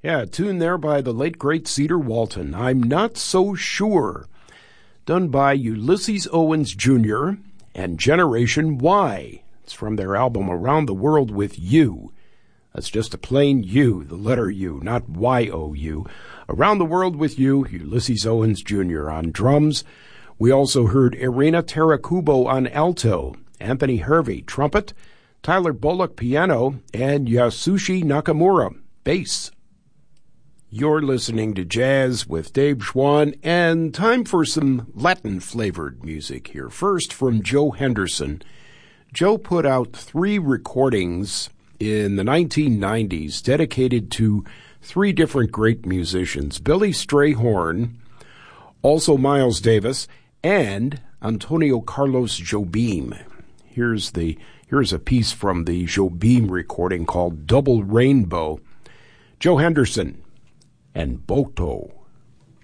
Yeah, a tune there by the late, great Cedar Walton. I'm Not So Sure. Done by Ulysses Owens Jr. and Generation Y. It's from their album Around the World with You. That's just a plain U, the letter U, not Y-O-U. Around the World with You, Ulysses Owens Jr. on drums. We also heard Irina Tarakubo on alto, Anthony Hervey trumpet, Tyler Bullock piano, and Yasushi Nakamura bass. You're listening to Jazz with Dave Schwann, and time for some Latin-flavored music here. First, from Joe Henderson. Joe put out 3 recordings in the 1990s dedicated to 3 different great musicians, Billy Strayhorn, also Miles Davis, and Antonio Carlos Jobim. Here's a piece from the Jobim recording called Double Rainbow. Joe Henderson and Boto.